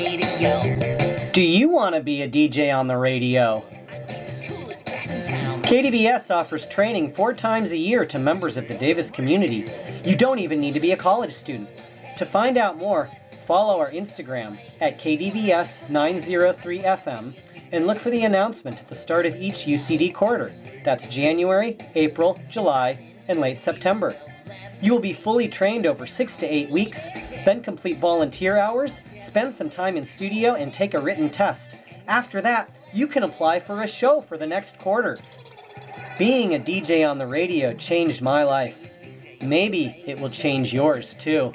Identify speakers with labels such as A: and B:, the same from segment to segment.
A: Do you want to be a DJ on the radio? KDVS offers training 4 times a year to members of the Davis community. You don't even need to be a college student. To find out more, follow our Instagram at KDVS903FM and look for the announcement at the start of each UCD quarter. That's January, April, July, and late September. You will be fully trained over 6 to 8 weeks, then complete volunteer hours, spend some time in studio, and take a written test. After that, you can apply for a show for the next quarter. Being a DJ on the radio changed my life. Maybe it will change yours too.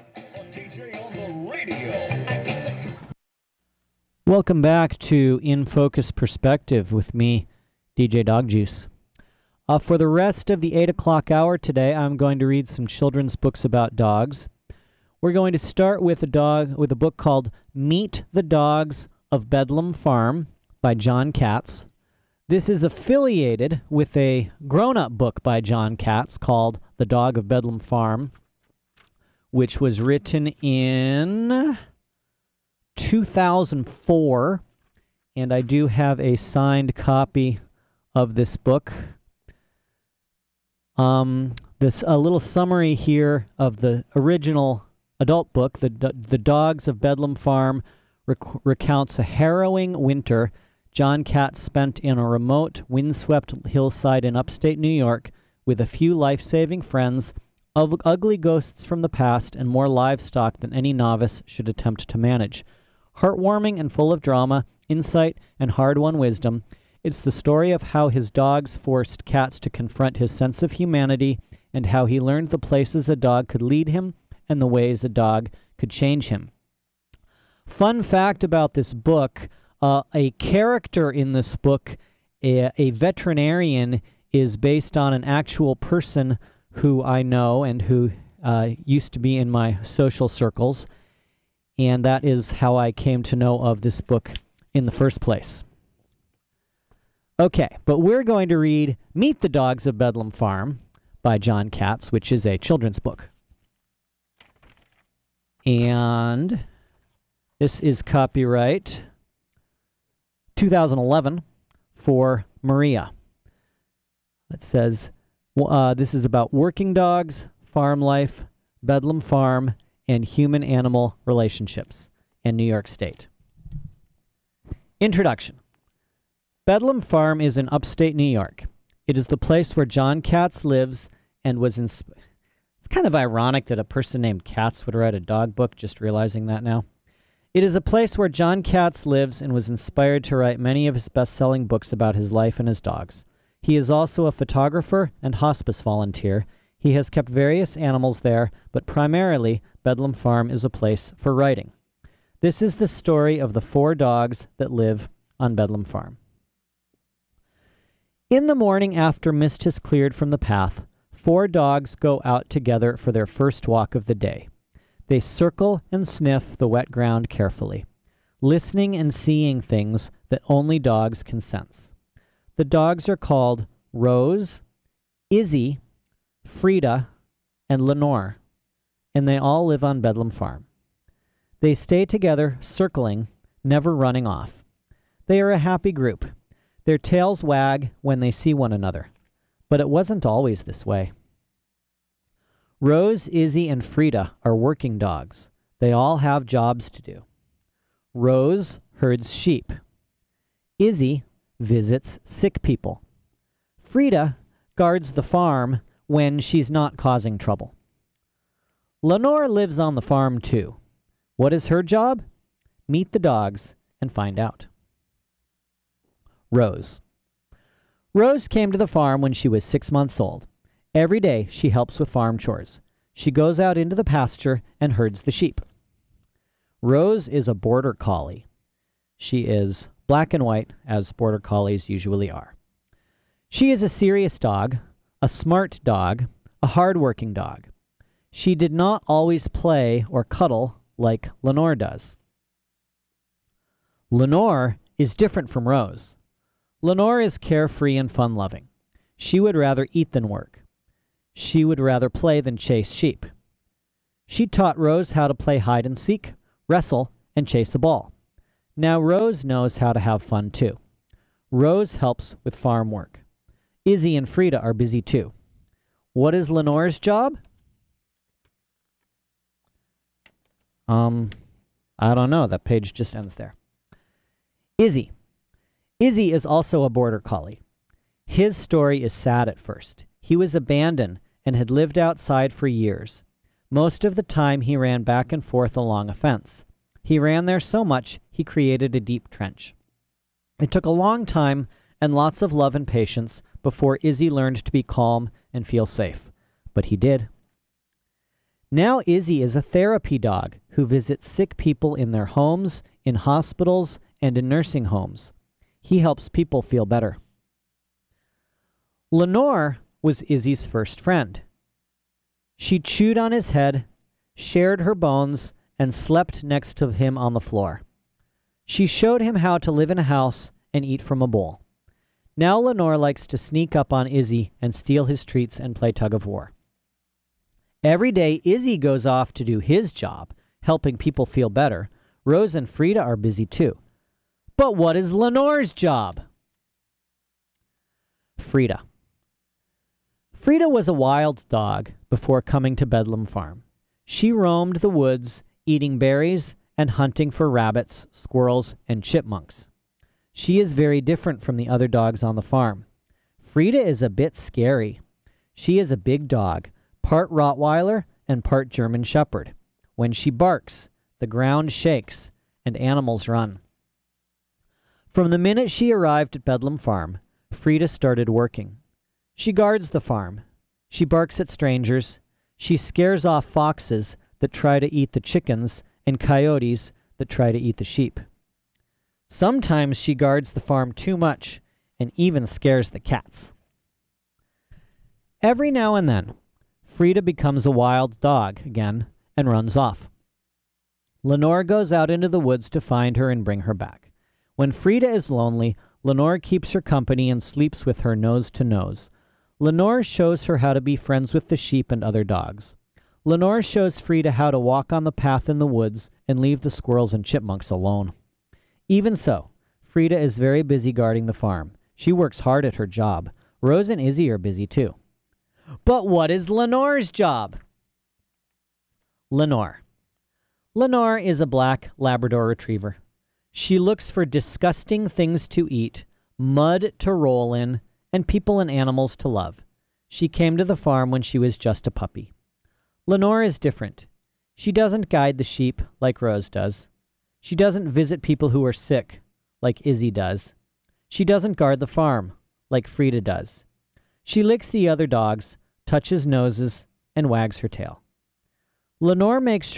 B: Welcome back to In Focus Perspective with me, DJ Dog Juice. For the rest of the 8 o'clock hour today, I'm going to read some children's books about dogs. We're going to start with a book called Meet the Dogs of Bedlam Farm by John Katz. This is affiliated with a grown-up book by John Katz called The Dog of Bedlam Farm, which was written in 2004, and I do have a signed copy of this book. This a little summary here of the original adult book, The Dogs of Bedlam Farm, recounts a harrowing winter John Katz spent in a remote, windswept hillside in upstate New York with a few life-saving friends, ugly ghosts from the past, and more livestock than any novice should attempt to manage. Heartwarming and full of drama, insight, and hard-won wisdom, it's the story of how his dogs forced Katz to confront his sense of humanity and how he learned the places a dog could lead him and the ways a dog could change him. Fun fact about this book, a character in this book, a veterinarian, is based on an actual person who I know and who used to be in my social circles, and that is how I came to know of this book in the first place. Okay, but we're going to read Meet the Dogs of Bedlam Farm by John Katz, which is a children's book. And this is copyright 2011 for Maria. It says, this is about working dogs, farm life, Bedlam Farm, and human-animal relationships in New York State. Introduction. Bedlam Farm is in upstate New York. It is the place where John Katz lives and was It's kind of ironic that a person named Katz would write a dog book, just realizing that now. It is a place where John Katz lives and was inspired to write many of his best-selling books about his life and his dogs. He is also a photographer and hospice volunteer. He has kept various animals there, but primarily Bedlam Farm is a place for writing. This is the story of the 4 dogs that live on Bedlam Farm. In the morning after mist has cleared from the path, 4 dogs go out together for their first walk of the day. They circle and sniff the wet ground carefully, listening and seeing things that only dogs can sense. The dogs are called Rose, Izzy, Frida, and Lenore, and they all live on Bedlam Farm. They stay together, circling, never running off. They are a happy group. Their tails wag when they see one another, but it wasn't always this way. Rose, Izzy, and Frida are working dogs. They all have jobs to do. Rose herds sheep. Izzy visits sick people. Frida guards the farm when she's not causing trouble. Lenore lives on the farm too. What is her job? Meet the dogs and find out. Rose. Rose came to the farm when she was 6 months old. Every day she helps with farm chores. She goes out into the pasture and herds the sheep. Rose is a border collie. She is black and white, as border collies usually are. She is a serious dog, a smart dog, a hard-working dog. She did not always play or cuddle like Lenore does. Lenore is different from Rose. Lenore is carefree and fun-loving. She would rather eat than work. She would rather play than chase sheep. She taught Rose how to play hide-and-seek, wrestle, and chase a ball. Now Rose knows how to have fun too. Rose helps with farm work. Izzy and Frida are busy too. What is Lenore's job? I don't know. That page just ends there. Izzy. Izzy is also a border collie. His story is sad at first. He was abandoned and had lived outside for years. Most of the time he ran back and forth along a fence. He ran there so much he created a deep trench. It took a long time and lots of love and patience before Izzy learned to be calm and feel safe. But he did. Now Izzy is a therapy dog who visits sick people in their homes, in hospitals, and in nursing homes. He helps people feel better. Lenore was Izzy's first friend. She chewed on his head, shared her bones, and slept next to him on the floor. She showed him how to live in a house and eat from a bowl. Now Lenore likes to sneak up on Izzy and steal his treats and play tug of war. Every day, Izzy goes off to do his job, helping people feel better. Rose and Frida are busy too. But what is Lenore's job? Frida. Frida was a wild dog before coming to Bedlam Farm. She roamed the woods, eating berries and hunting for rabbits, squirrels, and chipmunks. She is very different from the other dogs on the farm. Frida is a bit scary. She is a big dog, part Rottweiler and part German Shepherd. When she barks, the ground shakes and animals run. From the minute she arrived at Bedlam Farm, Frida started working. She guards the farm. She barks at strangers. She scares off foxes that try to eat the chickens and coyotes that try to eat the sheep. Sometimes she guards the farm too much and even scares the cats. Every now and then, Frida becomes a wild dog again and runs off. Lenore goes out into the woods to find her and bring her back. When Frida is lonely, Lenore keeps her company and sleeps with her nose to nose. Lenore shows her how to be friends with the sheep and other dogs. Lenore shows Frida how to walk on the path in the woods and leave the squirrels and chipmunks alone. Even so, Frida is very busy guarding the farm. She works hard at her job. Rose and Izzy are busy too. But what is Lenore's job? Lenore. Lenore is a black Labrador retriever. She looks for disgusting things to eat, mud to roll in, and people and animals to love. She came to the farm when she was just a puppy. Lenore is different. She doesn't guide the sheep like Rose does. She doesn't visit people who are sick like Izzy does. She doesn't guard the farm like Frida does. She licks the other dogs, touches noses, and wags her tail. Lenore makes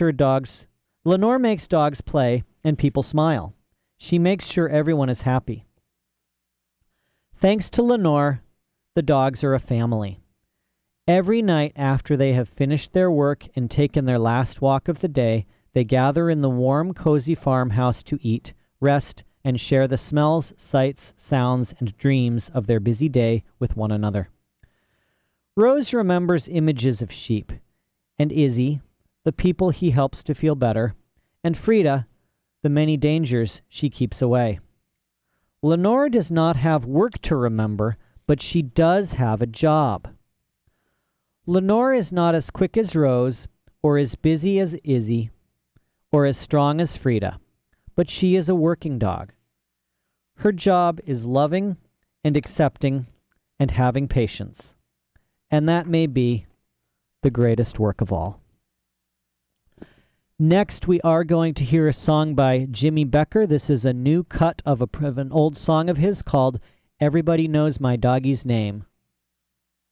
B: dogs play and people smile. She makes sure everyone is happy. Thanks to Lenore, the dogs are a family. Every night after they have finished their work and taken their last walk of the day, they gather in the warm, cozy farmhouse to eat, rest, and share the smells, sights, sounds, and dreams of their busy day with one another. Rose remembers images of sheep, and Izzy, the people he helps to feel better, and Frida, the many dangers she keeps away. Lenore does not have work to remember, but she does have a job. Lenore is not as quick as Rose, or as busy as Izzy, or as strong as Frida, but she is a working dog. Her job is loving and accepting and having patience, and that may be the greatest work of all. Next, we are going to hear a song by Jimmy Becker. This is a new cut of an old song of his called Everybody Knows My Doggie's Name.